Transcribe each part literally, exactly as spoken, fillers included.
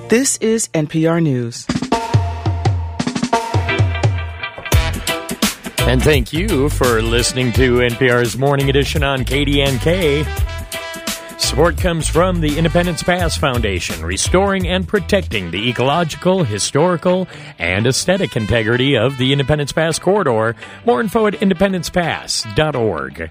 This is N P R News. And thank you for listening to N P R's Morning Edition on K D N K. Support comes from the Independence Pass Foundation, restoring and protecting the ecological, historical, and aesthetic integrity of the Independence Pass corridor. More info at independence pass dot org.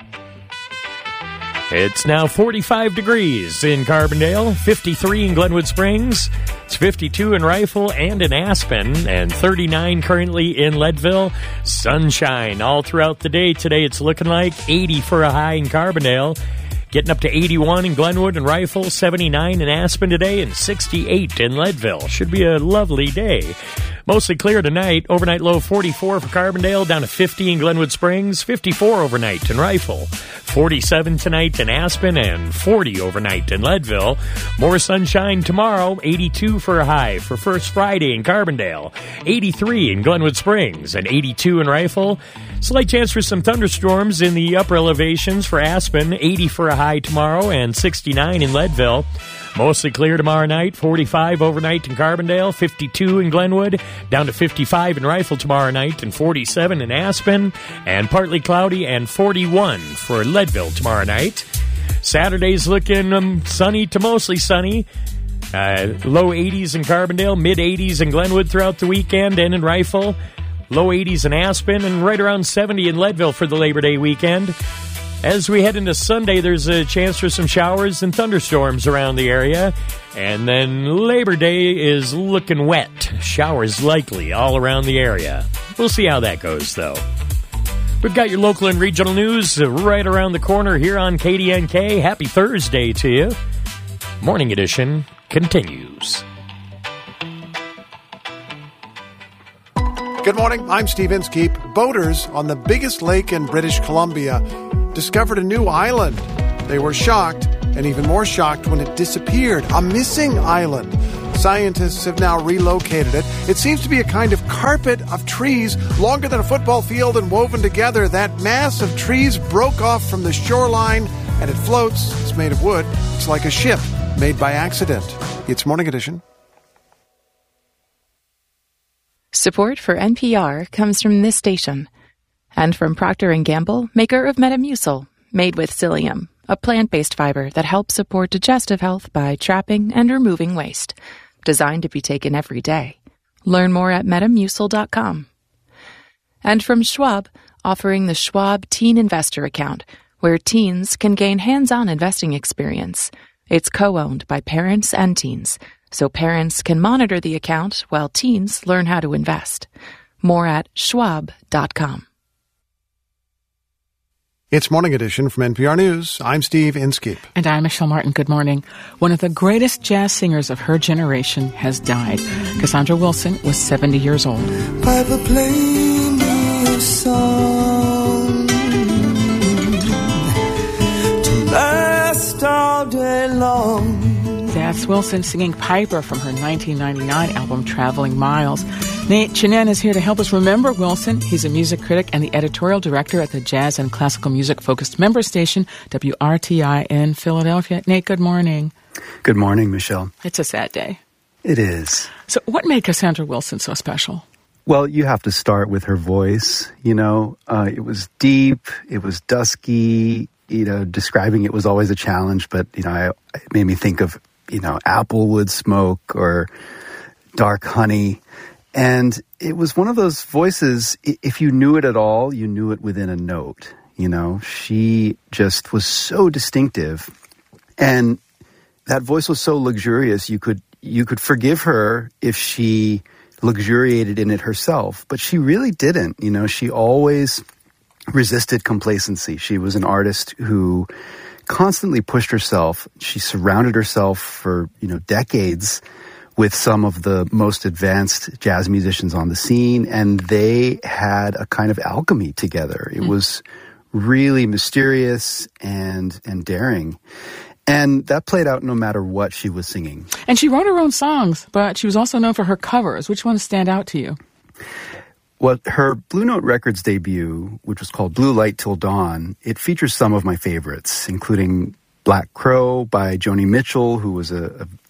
It's now forty-five degrees in Carbondale, fifty-three in Glenwood Springs, it's fifty-two in Rifle and in Aspen, and thirty-nine currently in Leadville. Sunshine all throughout the day today. It's looking like eighty for a high in Carbondale, getting up to eighty-one in Glenwood and Rifle, seventy-nine in Aspen today, and sixty-eight in Leadville. Should be a lovely day. Mostly clear tonight. Overnight low forty-four for Carbondale, down to fifty in Glenwood Springs, fifty-four overnight in Rifle, forty-seven tonight in Aspen, and forty overnight in Leadville. More sunshine tomorrow, eighty-two for a high for First Friday in Carbondale, eighty-three in Glenwood Springs, and eighty-two in Rifle. Slight chance for some thunderstorms in the upper elevations for Aspen, eighty for a high tomorrow, and sixty-nine in Leadville. Mostly clear tomorrow night, forty-five overnight in Carbondale, fifty-two in Glenwood, down to fifty-five in Rifle tomorrow night, and forty-seven in Aspen, and partly cloudy, and forty-one for Leadville tomorrow night. Saturday's looking um, sunny to mostly sunny. Uh, low eighties in Carbondale, mid eighties in Glenwood throughout the weekend, and in Rifle. Low eighties in Aspen, and right around seventy in Leadville for the Labor Day weekend. As we head into Sunday, there's a chance for some showers and thunderstorms around the area. And then Labor Day is looking wet. Showers likely all around the area. We'll see how that goes, though. We've got your local and regional news right around the corner here on K D N K. Happy Thursday to you. Morning Edition continues. Good morning. I'm Steve Inskeep. Boaters on the biggest lake in British Columbia discovered a new island. They were shocked, and even more shocked when it disappeared. A missing island. Scientists have now relocated it. It seems to be a kind of carpet of trees, longer than a football field and woven together. That mass of trees broke off from the shoreline, and it floats. It's made of wood. It's like a ship made by accident. It's Morning Edition. Support for N P R comes from this station and from Procter and Gamble, maker of Metamucil, made with psyllium, a plant-based fiber that helps support digestive health by trapping and removing waste. Designed to be taken every day. Learn more at metamucil dot com. And from Schwab, offering the Schwab Teen Investor Account, where teens can gain hands-on investing experience. It's co-owned by parents and teens, so parents can monitor the account while teens learn how to invest. More at schwab dot com. It's Morning Edition from N P R News. I'm Steve Inskeep. And I'm Michelle Martin. Good morning. One of the greatest jazz singers of her generation has died. Cassandra Wilson was seventy years old. Piper, play me a song to last all day long. That's Wilson singing Piper from her nineteen ninety-nine album Traveling Miles. Nate Chinen is here to help us remember Wilson. He's a music critic and the editorial director at the Jazz and Classical Music-focused member station, W R T I in Philadelphia. Nate, good morning. Good morning, Michelle. It's a sad day. It is. So what made Cassandra Wilson so special? Well, you have to start with her voice. You know, uh, it was deep, it was dusky. You know, describing it was always a challenge, but, you know, I, it made me think of, you know, applewood smoke or dark honey. And it was one of those voices, if you knew it at all, you knew it within a note. You know, she just was so distinctive. And that voice was so luxurious, you could you could forgive her if she luxuriated in it herself. But she really didn't. You know, she always resisted complacency. She was an artist who constantly pushed herself. She surrounded herself for, you know, decades with some of the most advanced jazz musicians on the scene, and they had a kind of alchemy together. It mm. was really mysterious and and daring. And that played out no matter what she was singing. And she wrote her own songs, but she was also known for her covers. Which ones stand out to you? Well, her Blue Note Records debut, which was called Blue Light Till Dawn, it features some of my favorites, including Black Crow by Joni Mitchell, who was a, a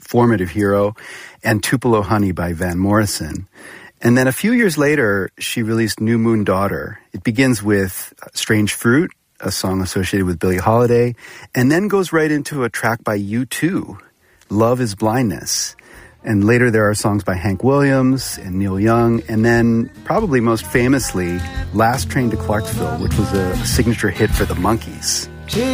formative hero, and Tupelo Honey by Van Morrison. And then a few years later, she released New Moon Daughter. It begins with Strange Fruit, a song associated with Billie Holiday, and then goes right into a track by U two, Love is Blindness. And later there are songs by Hank Williams and Neil Young, and then probably most famously, Last Train to Clarksville, which was a signature hit for the Monkees.